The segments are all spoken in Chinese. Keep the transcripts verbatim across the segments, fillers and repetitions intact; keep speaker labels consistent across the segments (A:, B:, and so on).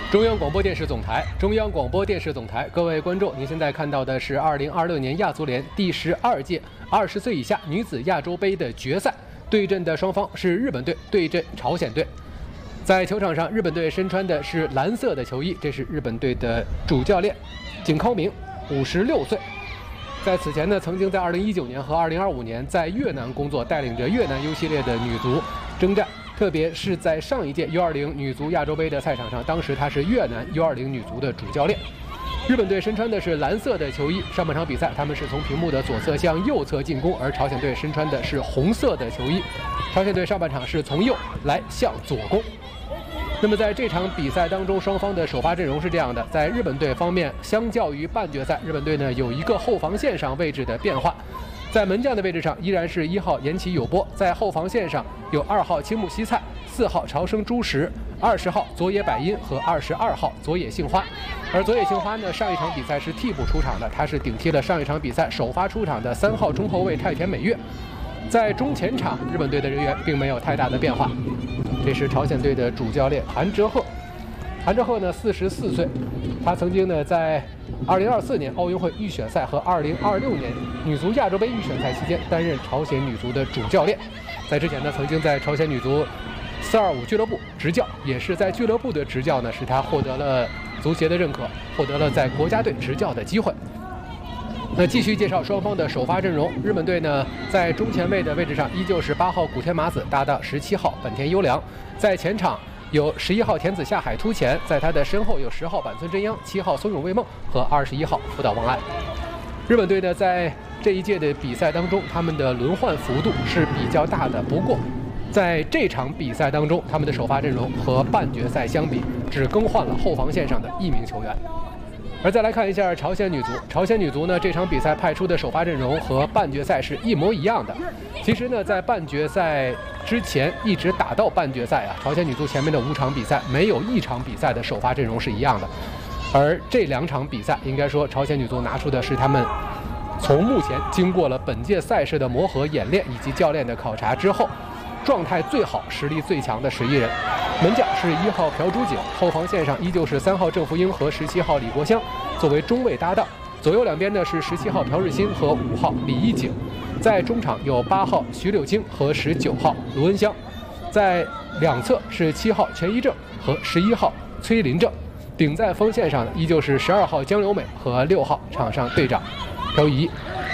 A: 中央广播电视总台，中央广播电视总台，各位观众，您现在看到的是二零二六年亚足联第十二届二十岁以下女子亚洲杯的决赛，对阵的双方是日本队对阵朝鲜队。在球场上，日本队身穿的是蓝色的球衣，这是日本队的主教练井康明，五十六岁。在此前呢，曾经在二零一九年和二零二五年在越南工作，带领着越南 U 系列的女足征战。特别是在上一届 U 二十 女足亚洲杯的赛场上，当时他是越南 U 二十 女足的主教练。日本队身穿的是蓝色的球衣，上半场比赛他们是从屏幕的左侧向右侧进攻，而朝鲜队身穿的是红色的球衣。朝鲜队上半场是从右来向左攻。那么在这场比赛当中，双方的首发阵容是这样的：在日本队方面，相较于半决赛，日本队呢有一个后防线上位置的变化。在门将的位置上，依然是一号岩崎友波；在后防线上有二号青木希菜、四号朝生朱实、二十号佐野百音和二十二号佐野杏花。而佐野杏花呢，上一场比赛是替补出场的，他是顶替了上一场比赛首发出场的三号中后卫太田美月。在中前场，日本队的人员并没有太大的变化。这是朝鲜队的主教练韩哲赫。韩哲赫呢，四十四岁，他曾经呢在二零二四年奥运会预选赛和二零二六年女足亚洲杯预选赛期间担任朝鲜女足的主教练。在之前呢，曾经在朝鲜女足四二五俱乐部执教，也是在俱乐部的执教呢，使他获得了足协的认可，获得了在国家队执教的机会。那继续介绍双方的首发阵容。日本队呢，在中前卫的位置上依旧是八号古田麻子搭档十七号本田优良，在前场有十一号田子下海突前，在他的身后有十号板村真央、七号松永未梦和二十一号福岛望爱。日本队呢，在这一届的比赛当中，他们的轮换幅度是比较大的，不过在这场比赛当中，他们的首发阵容和半决赛相比，只更换了后防线上的一名球员。而再来看一下朝鲜女足，朝鲜女足呢这场比赛派出的首发阵容和半决赛是一模一样的。其实呢，在半决赛之前一直打到半决赛啊，朝鲜女足前面的五场比赛没有一场比赛的首发阵容是一样的。而这两场比赛，应该说朝鲜女足拿出的是他们从目前经过了本届赛事的磨合、演练以及教练的考察之后，状态最好、实力最强的十一人。门将是一号朴珠景，后防线上依旧是三号郑福英和十七号李国香作为中卫搭档，左右两边呢是十七号朴日新和五号李义景，在中场有八号徐柳青和十九号卢恩香，在两侧是七号全一正和十一号崔林正，顶在锋线上的依旧是十二号江留美和六号场上队长朴仪。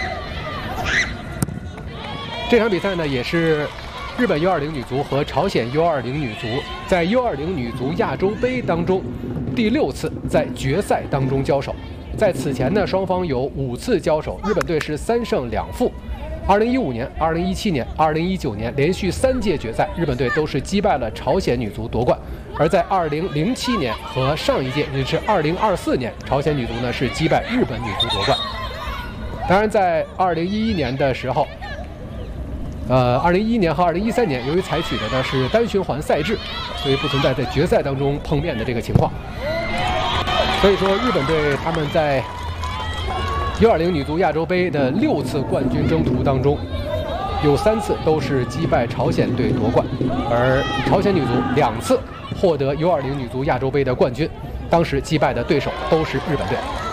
A: 这场比赛呢，也是日本 U 二十 女足和朝鲜 U 二十 女足在 U 二十 女足亚洲杯当中第六次在决赛当中交手。在此前呢，双方有五次交手，日本队是三胜两负。二零一五年、二零一七年、二零一九年连续三届决赛，日本队都是击败了朝鲜女足夺冠。而在二零零七年和上一届，也就是二零二四年，朝鲜女足呢是击败日本女足夺冠。当然，在二零一一年的时候。呃，二零一一年和二零一三年，由于采取的呢是单循环赛制，所以不存在在决赛当中碰面的这个情况。所以说，日本队他们在 U 二十 女足亚洲杯的六次冠军征途当中，有三次都是击败朝鲜队夺冠，而朝鲜女足两次获得 U 二十 女足亚洲杯的冠军，当时击败的对手都是日本队。